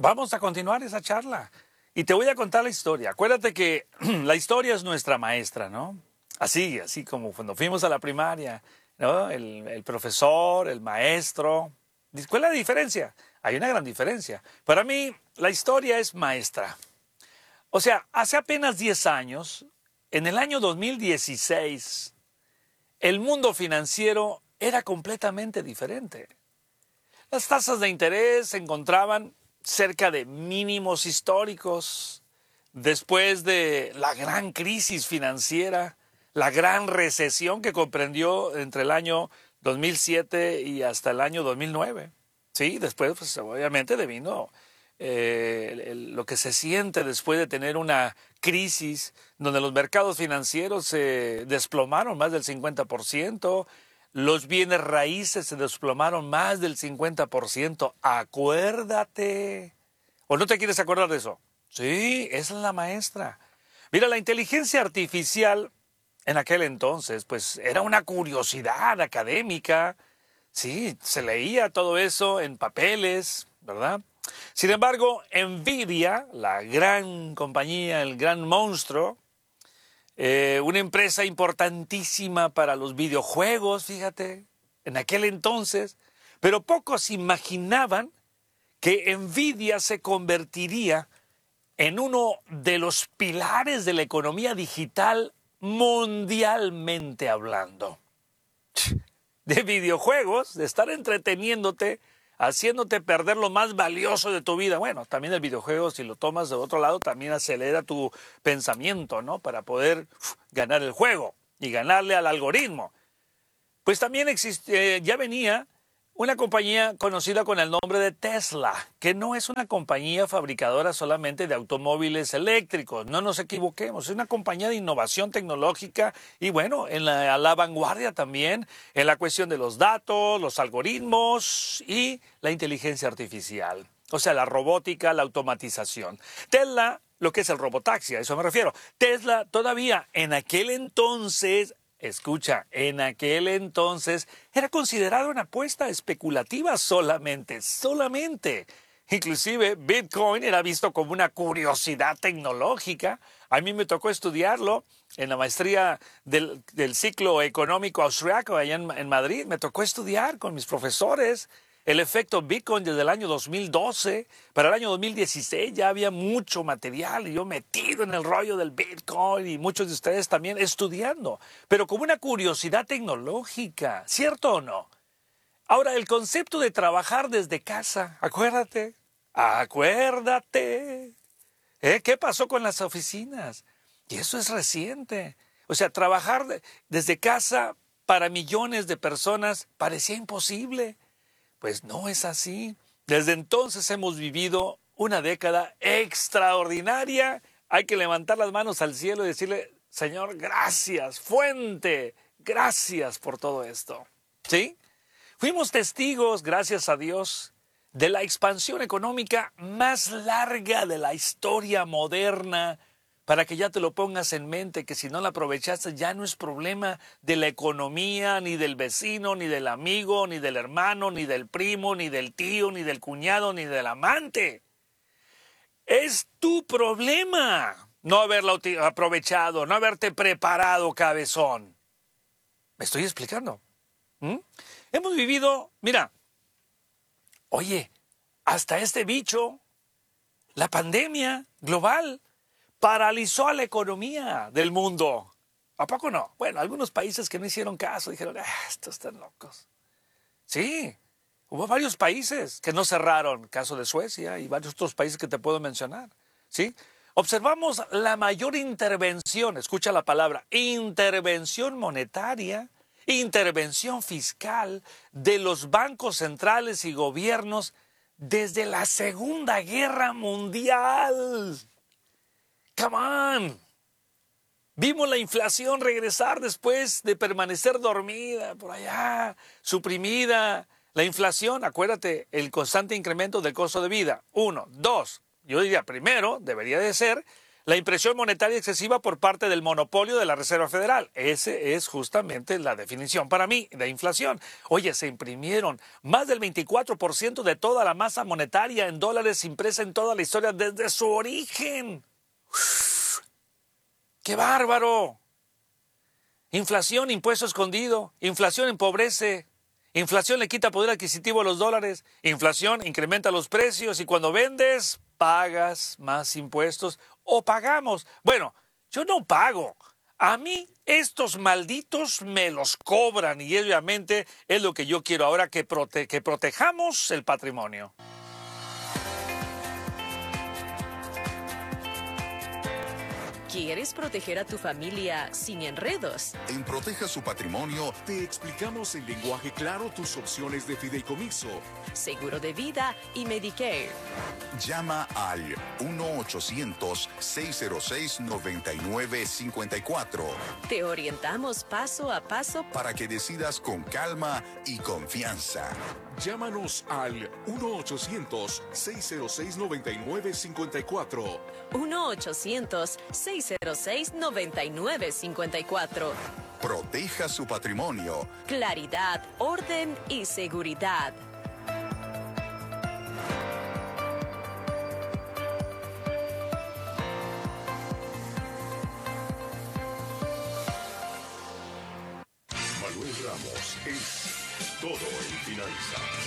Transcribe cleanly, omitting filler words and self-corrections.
Vamos a continuar esa charla. Y te voy a contar la historia. Acuérdate que la historia es nuestra maestra, ¿no? Así como cuando fuimos a la primaria, ¿no? El profesor, el maestro. ¿Cuál es la diferencia? Hay una gran diferencia. Para mí, la historia es maestra. O sea, hace apenas 10 años, en el año 2016, el mundo financiero era completamente diferente. Las tasas de interés se encontraban cerca de mínimos históricos. Después de la gran crisis financiera, la gran recesión que comprendió entre el año 2007 y hasta el año 2009. Sí, después, pues, obviamente, devino lo que se siente después de tener una crisis donde los mercados financieros se desplomaron más del 50%, los bienes raíces se desplomaron más del 50%. Acuérdate. ¿O no te quieres acordar de eso? Sí, esa es la maestra. Mira, la inteligencia artificial en aquel entonces, pues era una curiosidad académica. Sí, se leía todo eso en papeles, ¿verdad? Sin embargo, Nvidia, la gran compañía, el gran monstruo, una empresa importantísima para los videojuegos, fíjate, en aquel entonces, pero pocos imaginaban que Nvidia se convertiría en uno de los pilares de la economía digital mundialmente hablando. De videojuegos, de estar entreteniéndote, haciéndote perder lo más valioso de tu vida. Bueno, también el videojuego, si lo tomas de otro lado, también acelera tu pensamiento, ¿no? Para poder ganar el juego y ganarle al algoritmo. Pues también ya venía una compañía conocida con el nombre de Tesla, que no es una compañía fabricadora solamente de automóviles eléctricos, no nos equivoquemos, es una compañía de innovación tecnológica y bueno, a la vanguardia también en la cuestión de los datos, los algoritmos y la inteligencia artificial, o sea, la robótica, la automatización. Tesla, lo que es el robotaxi, a eso me refiero. Tesla todavía en aquel entonces... Escucha, en aquel entonces era considerada una apuesta especulativa solamente. Inclusive Bitcoin era visto como una curiosidad tecnológica. A mí me tocó estudiarlo en la maestría del ciclo económico austriaco allá en Madrid. Me tocó estudiar con mis profesores el efecto Bitcoin desde el año 2012. Para el año 2016 ya había mucho material y yo metido en el rollo del Bitcoin y muchos de ustedes también estudiando, pero como una curiosidad tecnológica, ¿cierto o no? Ahora, el concepto de trabajar desde casa, acuérdate. ¿Qué pasó con las oficinas? Y eso es reciente. O sea, trabajar desde casa para millones de personas parecía imposible. Pues no es así. Desde entonces hemos vivido una década extraordinaria. Hay que levantar las manos al cielo y decirle, Señor, gracias, fuente, gracias por todo esto. ¿Sí? Fuimos testigos, gracias a Dios, de la expansión económica más larga de la historia moderna, para que ya te lo pongas en mente, que si no la aprovechaste ya no es problema de la economía, ni del vecino, ni del amigo, ni del hermano, ni del primo, ni del tío, ni del cuñado, ni del amante. Es tu problema no haberla aprovechado, no haberte preparado, cabezón. ¿Me estoy explicando? Hemos vivido, mira, oye, hasta este bicho, la pandemia global, paralizó a la economía del mundo. ¿A poco no? Bueno, algunos países que no hicieron caso dijeron, estos están locos. Sí, hubo varios países que no cerraron, caso de Suecia y varios otros países que te puedo mencionar. ¿Sí? Observamos la mayor intervención, escucha la palabra, intervención monetaria, intervención fiscal de los bancos centrales y gobiernos desde la Segunda Guerra Mundial. Come on. Vimos la inflación regresar después de permanecer dormida por allá, suprimida. La inflación, acuérdate, el constante incremento del costo de vida. 1, 2. Yo diría, primero, debería de ser La impresión monetaria excesiva por parte del monopolio de la Reserva Federal. Ese es justamente la definición para mí de inflación. Oye, se imprimieron más del 24% de toda la masa monetaria en dólares impresa en toda la historia desde su origen. ¡Uf! ¡Qué bárbaro! Inflación, impuesto escondido. Inflación empobrece. Inflación le quita poder adquisitivo a los dólares. Inflación incrementa los precios y cuando vendes, pagas más impuestos. O pagamos. Bueno, yo no pago. A mí estos malditos me los cobran y obviamente es lo que yo quiero ahora, que protejamos el patrimonio. ¿Quieres proteger a tu familia sin enredos? En Proteja su Patrimonio Te explicamos en lenguaje claro tus opciones de fideicomiso. Seguro de vida y Medicare. llama al 1-800-606-9954 Te orientamos paso a paso para que decidas con calma y confianza. Llámanos al 1-800-606-9954. 1-800-606-9954. Proteja su patrimonio. Claridad, orden y seguridad. Manuel Ramos es todo en finanzas.